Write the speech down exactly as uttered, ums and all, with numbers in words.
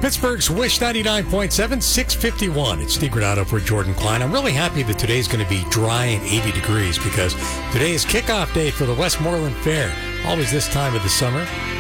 Pittsburgh's Wish ninety-nine point seven, six fifty-one. It's Steve Granado for Jordan Klein. I'm really happy that today's going to be dry and eighty degrees because today is kickoff day for the Westmoreland Fair. Always this time of the summer.